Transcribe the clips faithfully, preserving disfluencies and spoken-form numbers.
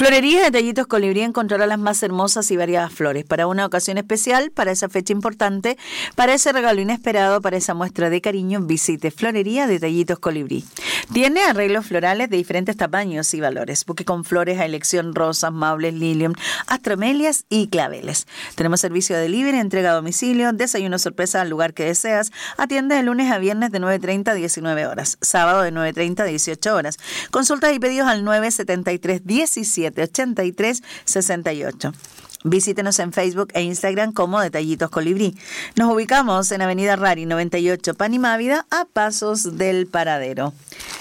Florería Detallitos Colibrí encontrará las más hermosas y variadas flores para una ocasión especial, para esa fecha importante, para ese regalo inesperado, para esa muestra de cariño. Visite Florería Detallitos Colibrí. Tiene arreglos florales de diferentes tamaños y valores, buque con flores a elección, rosas, maules, lilium, astromelias y claveles. Tenemos servicio de delivery, entrega a domicilio, desayuno sorpresa al lugar que deseas. Atiende de lunes a viernes de nueve treinta a diecinueve horas, sábado de nueve treinta a dieciocho horas. Consultas y pedidos al nueve setenta y tres diecisiete ochenta y tres sesenta y ocho. Visítenos en Facebook e Instagram como Detallitos Colibrí. Nos ubicamos en Avenida Rari noventa y ocho, Panimávida, a pasos del Paradero.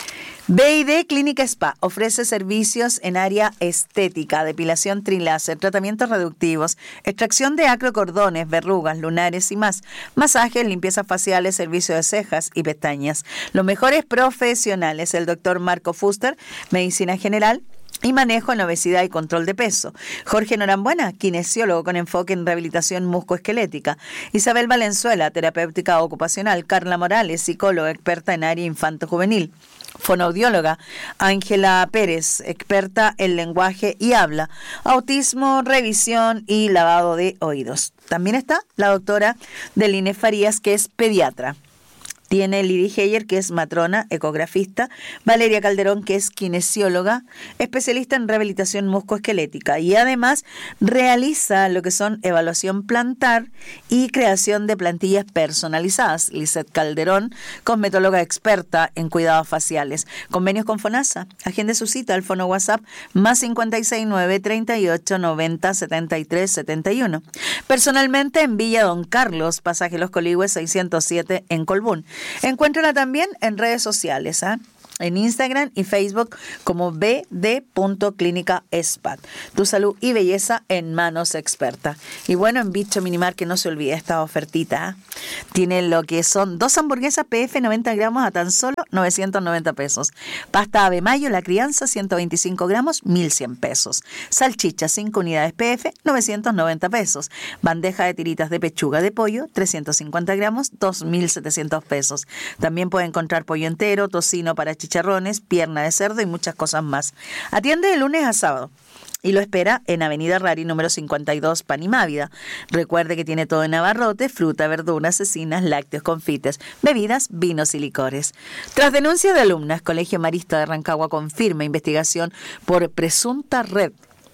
B y D Clínica Spa ofrece servicios en área estética, depilación triláser, tratamientos reductivos, extracción de acrocordones, verrugas, lunares y más, masajes, limpiezas faciales, servicio de cejas y pestañas. Los mejores profesionales, el doctor Marco Fuster, medicina general y manejo en obesidad y control de peso. Jorge Norambuena, kinesiólogo con enfoque en rehabilitación muscoesquelética. Isabel Valenzuela, terapéutica ocupacional. Carla Morales, psicóloga experta en área infanto-juvenil. Fonoaudióloga Ángela Pérez, experta en lenguaje y habla, autismo, revisión y lavado de oídos. También está la doctora Deline Farías, que es pediatra. Tiene Lidy Heyer, que es matrona, ecografista, Valeria Calderón, que es kinesióloga, especialista en rehabilitación muscoesquelética y además realiza lo que son evaluación plantar y creación de plantillas personalizadas. Lizeth Calderón, cosmetóloga experta en cuidados faciales. Convenios con FONASA. Agende su cita al fono WhatsApp más cincuenta y seis nueve treinta y ocho noventa setenta y tres setenta y uno. Personalmente en Villa Don Carlos, pasaje Los Coligües seiscientos siete en Colbún. Encuéntrala también en redes sociales, ¿eh? en Instagram y Facebook como b d punto clínica spa. Tu salud y belleza en manos expertas. Y bueno, en Bicho Minimar, que no se olvide esta ofertita. ¿eh? Tiene lo que son dos hamburguesas P F noventa gramos a tan solo novecientos noventa pesos. Pasta Ave Mayo, la crianza, ciento veinticinco gramos, mil cien pesos. Salchicha, cinco unidades P F, novecientos noventa pesos. Bandeja de tiritas de pechuga de pollo, trescientos cincuenta gramos, dos mil setecientos pesos. También puede encontrar pollo entero, tocino para chicharrones, pierna de cerdo y muchas cosas más. Atiende de lunes a sábado y lo espera en Avenida Rari número cincuenta y dos, Panimávida. Recuerde que tiene todo en abarrote, fruta, verduras, cecinas, lácteos, confites, bebidas, vinos y licores. Tras denuncia de alumnas, Colegio Marista de Rancagua confirma investigación por presunta red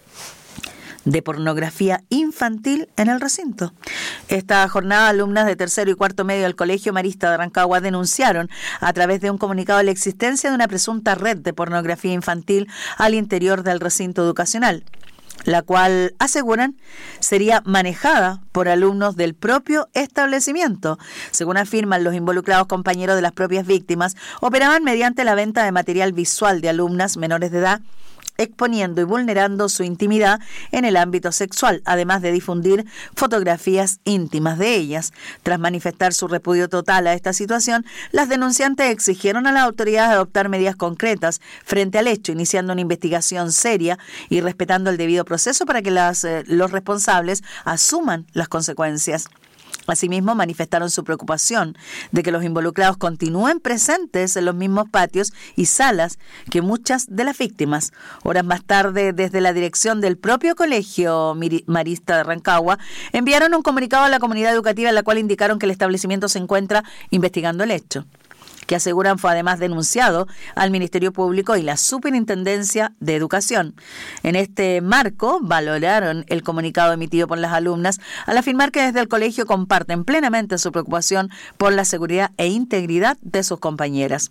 de pornografía infantil en el recinto. Esta jornada, alumnas de tercero y cuarto medio del Colegio Marista de Rancagua denunciaron a través de un comunicado la existencia de una presunta red de pornografía infantil al interior del recinto educacional, la cual, aseguran, sería manejada por alumnos del propio establecimiento. Según afirman los involucrados compañeros de las propias víctimas, operaban mediante la venta de material visual de alumnas menores de edad, exponiendo y vulnerando su intimidad en el ámbito sexual, además de difundir fotografías íntimas de ellas. Tras manifestar su repudio total a esta situación, las denunciantes exigieron a las autoridades adoptar medidas concretas frente al hecho, iniciando una investigación seria y respetando el debido proceso para que las, eh, los responsables asuman las consecuencias. Asimismo, manifestaron su preocupación de que los involucrados continúen presentes en los mismos patios y salas que muchas de las víctimas. Horas más tarde, desde la dirección del propio Colegio Marista de Rancagua, enviaron un comunicado a la comunidad educativa en la cual indicaron que el establecimiento se encuentra investigando el hecho, que aseguran fue además denunciado al Ministerio Público y la Superintendencia de Educación. En este marco, valoraron el comunicado emitido por las alumnas al afirmar que desde el colegio comparten plenamente su preocupación por la seguridad e integridad de sus compañeras.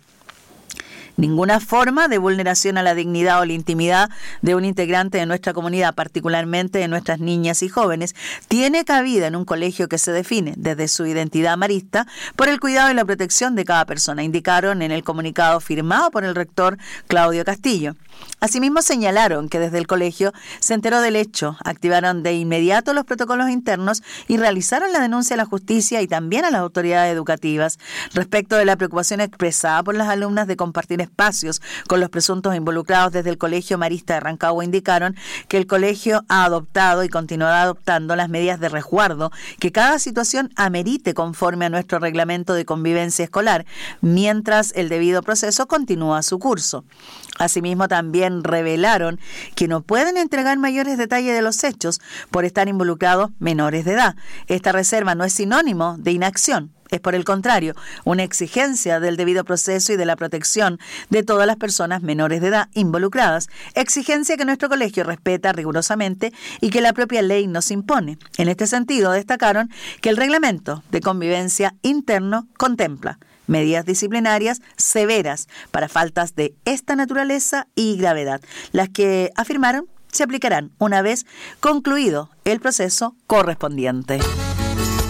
Ninguna forma de vulneración a la dignidad o la intimidad de un integrante de nuestra comunidad, particularmente de nuestras niñas y jóvenes, tiene cabida en un colegio que se define desde su identidad marista por el cuidado y la protección de cada persona, indicaron en el comunicado firmado por el rector Claudio Castillo. Asimismo, señalaron que desde el colegio se enteró del hecho, activaron de inmediato los protocolos internos y realizaron la denuncia a la justicia y también a las autoridades educativas. Respecto de la preocupación expresada por las alumnas de compartir espacios con los presuntos involucrados desde el Colegio Marista de Rancagua, indicaron que el colegio ha adoptado y continuará adoptando las medidas de resguardo que cada situación amerite conforme a nuestro reglamento de convivencia escolar, mientras el debido proceso continúa su curso. Asimismo, también también revelaron que no pueden entregar mayores detalles de los hechos por estar involucrados menores de edad. Esta reserva no es sinónimo de inacción. Es, por el contrario, una exigencia del debido proceso y de la protección de todas las personas menores de edad involucradas, exigencia que nuestro colegio respeta rigurosamente y que la propia ley nos impone. En este sentido, destacaron que el reglamento de convivencia interno contempla medidas disciplinarias severas para faltas de esta naturaleza y gravedad, las que afirmaron se aplicarán una vez concluido el proceso correspondiente.